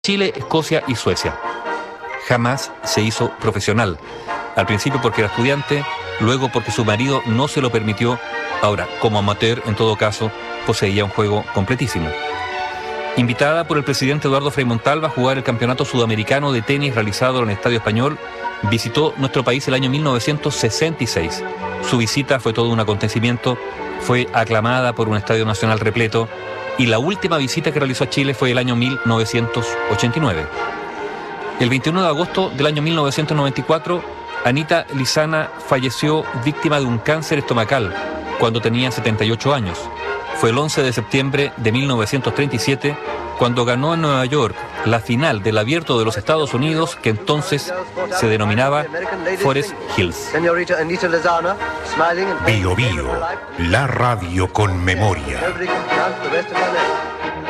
Chile, Escocia y Suecia. Jamás se hizo profesional. Al principio porque era estudiante, luego porque su marido no se lo permitió. Ahora, como amateur, en todo caso, poseía un juego completísimo. Invitada por el presidente Eduardo Frei Montalva a jugar el campeonato sudamericano de tenis realizado en el Estadio Español, visitó nuestro país el año 1966. Su visita fue todo un acontecimiento, fue aclamada por un estadio nacional repleto, y la última visita que realizó a Chile fue el año 1989. El 21 de agosto del año 1994, Anita Lizana falleció víctima de un cáncer estomacal cuando tenía 78 años. Fue el 11 de septiembre de 1937 cuando ganó en Nueva York la final del Abierto de los Estados Unidos, que entonces se denominaba Forest Hills. Bio Bio, la radio con memoria.